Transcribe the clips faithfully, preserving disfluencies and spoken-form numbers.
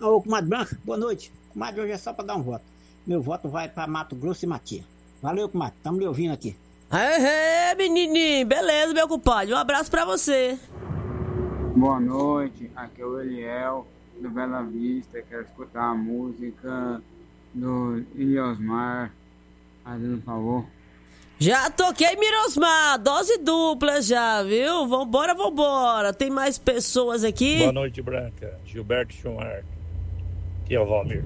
Ô, comadre Branca, boa noite. Comadre, hoje é só pra dar um voto. Meu voto vai pra Mato Grosso e Matias. Valeu, comadre. Tamo lhe ouvindo aqui. É, menininho. Beleza, meu compadre. Um abraço pra você. Boa noite, aqui é o Eliel, do Bela Vista. Quero escutar a música do Iliosmar, fazendo um favor. Já toquei Mirosmar, dose dupla já, viu? Vambora, vambora. Tem mais pessoas aqui. Boa noite, Branca. Gilberto Schumacher. Aqui é o Valmir.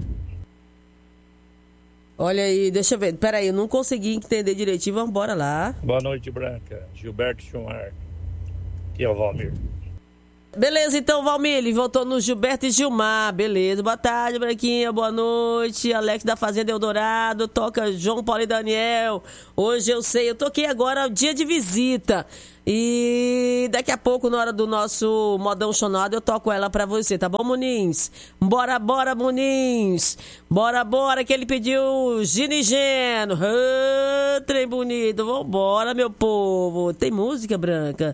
Olha aí, deixa eu ver. Pera aí, eu não consegui entender direitinho. Vambora lá. Boa noite, Branca. Gilberto Schumacher. Aqui é o Valmir. Beleza, então, Valmir, ele voltou no Gilberto e Gilmar. Beleza, boa tarde, Branquinha, boa noite. Alex da Fazenda Eldorado, toca João Paulo e Daniel. Hoje eu sei, eu toquei agora dia de visita. E daqui a pouco, na hora do nosso modão chonado, eu toco ela pra você, tá bom, Munins? Bora, bora, Munins! Bora, bora, que ele pediu ginigeno. Oh, trem bonito, vambora, meu povo. Tem música, Branca?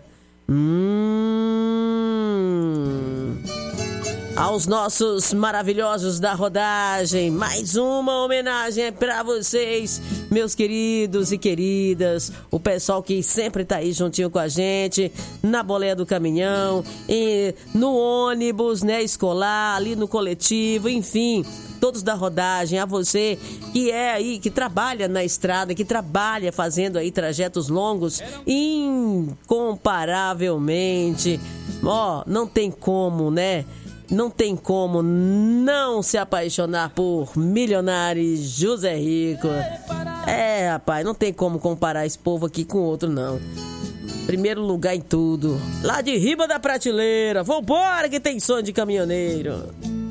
Hum... Aos nossos maravilhosos da rodagem, mais uma homenagem pra vocês, meus queridos e queridas, o pessoal que sempre tá aí juntinho com a gente, na boleia do caminhão, e no ônibus, né, escolar, ali no coletivo, enfim, todos da rodagem, a você que é aí, que trabalha na estrada, que trabalha fazendo aí trajetos longos, incomparavelmente, ó, não tem como, né? Não tem como não se apaixonar por Milionário José Rico. É, rapaz, não tem como comparar esse povo aqui com outro, não. Primeiro lugar em tudo. Lá de riba da prateleira. Vambora que tem sonho de caminhoneiro.